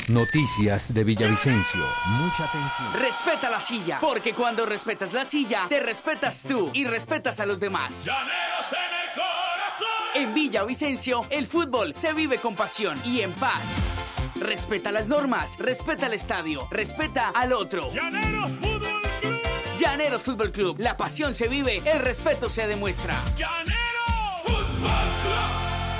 Noticias de Villavicencio. Mucha atención. Respeta la silla, porque cuando respetas la silla, te respetas tú y respetas a los demás. Llaneros en el corazón. En Villavicencio, el fútbol se vive con pasión y en paz. Respeta las normas, respeta el estadio, respeta al otro. Llaneros Fútbol Club. Llaneros Fútbol Club. La pasión se vive, el respeto se demuestra. Llaneros Fútbol Club.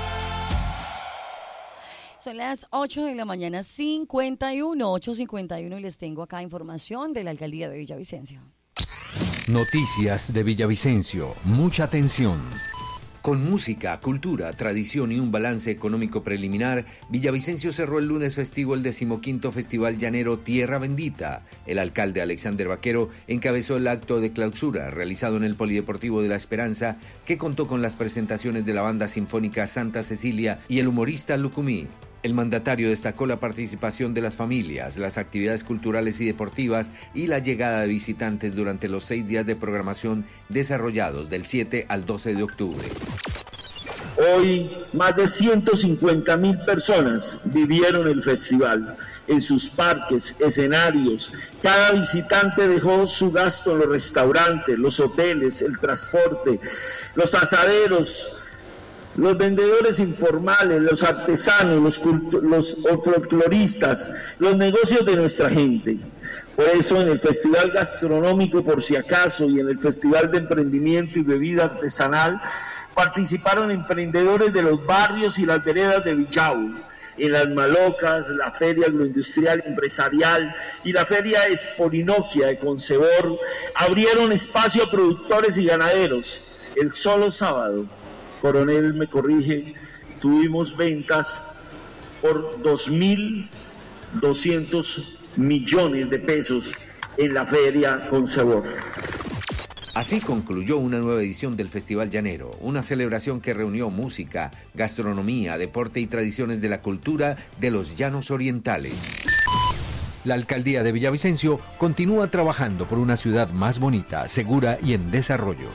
Son las 8 de la mañana, 8:51, y les tengo acá información de la Alcaldía de Villavicencio. Noticias de Villavicencio. Mucha atención. Con música, cultura, tradición y un balance económico preliminar, Villavicencio cerró el lunes festivo el 15º Festival Llanero Tierra Bendita. El alcalde Alexander Vaquero encabezó el acto de clausura realizado en el Polideportivo de la Esperanza, que contó con las presentaciones de la banda sinfónica Santa Cecilia y el humorista Lucumí. El mandatario destacó la participación de las familias, las actividades culturales y deportivas y la llegada de visitantes durante los 6 días de programación desarrollados del 7 al 12 de octubre. Hoy, más de 150.000 personas vivieron el festival en sus parques, escenarios. Cada visitante dejó su gasto en los restaurantes, los hoteles, el transporte, los asaderos, los vendedores informales, los artesanos, los folcloristas, los negocios de nuestra gente. Por eso en el Festival Gastronómico Por Si Acaso y en el Festival de Emprendimiento y Bebida Artesanal participaron emprendedores de los barrios y las veredas de Villavo. En las Malocas, la Feria Agroindustrial Empresarial y la Feria Esporinoquia de Concebor abrieron espacio a productores y ganaderos. El solo sábado, Coronel me corrige, tuvimos ventas por 2.200 millones de pesos en la Feria Concebor. Así concluyó una nueva edición del Festival Llanero, una celebración que reunió música, gastronomía, deporte y tradiciones de la cultura de los llanos orientales. La Alcaldía de Villavicencio continúa trabajando por una ciudad más bonita, segura y en desarrollo.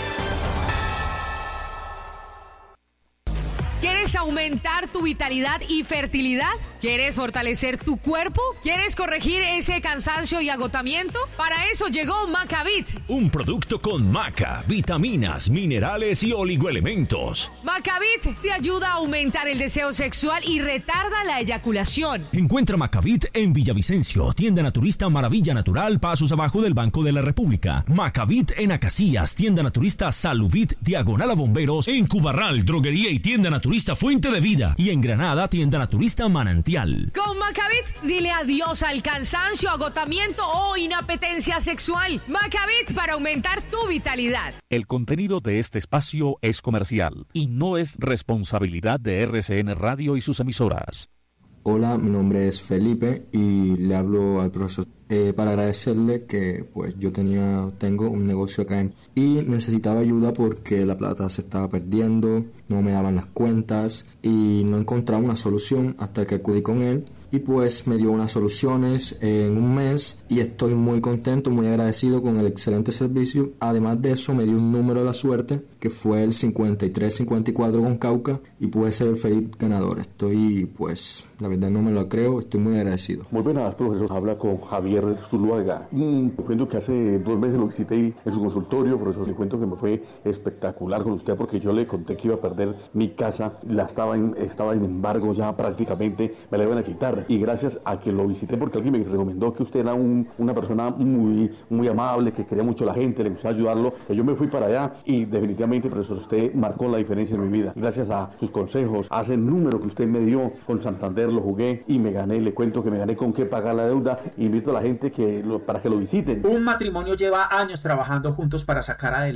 ¿Quieres aumentar tu vitalidad y fertilidad? ¿Quieres fortalecer tu cuerpo? ¿Quieres corregir ese cansancio y agotamiento? Para eso llegó Macavit. Un producto con maca, vitaminas, minerales y oligoelementos. Macavit te ayuda a aumentar el deseo sexual y retarda la eyaculación. Encuentra Macavit en Villavicencio, tienda naturista Maravilla Natural, pasos abajo del Banco de la República. Macavit en Acacias, tienda naturista Saluvit, diagonal a Bomberos. En Cubarral, droguería y tienda naturista Fuente de Vida. Y en Granada, tienda naturista Manantial. Con Macavit, dile adiós al cansancio, agotamiento o inapetencia sexual. Macavit para aumentar tu vitalidad. El contenido de este espacio es comercial y no es responsabilidad de RCN Radio y sus emisoras. Hola, mi nombre es Felipe y le hablo al profesor para agradecerle que pues yo tengo un negocio acá y necesitaba ayuda porque la plata se estaba perdiendo, no me daban las cuentas y no encontraba una solución hasta que acudí con él y pues me dio unas soluciones en un mes y estoy muy contento, muy agradecido con el excelente servicio. Además de eso me dio un número de la suerte que fue el 5354 con Cauca y pude ser el feliz ganador. Estoy pues, la verdad no me lo creo, estoy muy agradecido. Muy buenas, profesor. Habla con Javier Zuluaga. Le cuento que hace 2 meses lo visité en su consultorio, profesor. Le cuento que me fue espectacular con usted porque yo le conté que iba a perder mi casa, estaba en embargo ya prácticamente, me la iban a quitar. Y gracias a que lo visité, porque alguien me recomendó que usted era una persona muy amable, que quería mucho a la gente, le gustaba ayudarlo, que yo me fui para allá y definitivamente, profesor, usted marcó la diferencia en mi vida. Gracias a sus consejos, a ese número que usted me dio con Santander, lo jugué y me gané. Le cuento que me gané con qué pagar la deuda. Invito a la gente para que lo visiten. Un matrimonio lleva años trabajando juntos para sacar adelante